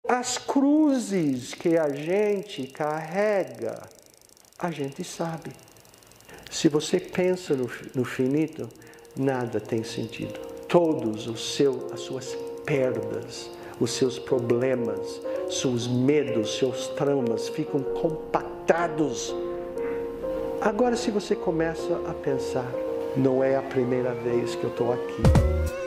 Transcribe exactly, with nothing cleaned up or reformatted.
As cruzes que a gente carrega, a gente sabe. Se você pensa no, no finito, nada tem sentido. Todos os seus, as suas perdas, os seus problemas, seus medos, seus traumas ficam compactados. Agora, se você começa a pensar, não é a primeira vez que eu estou aqui.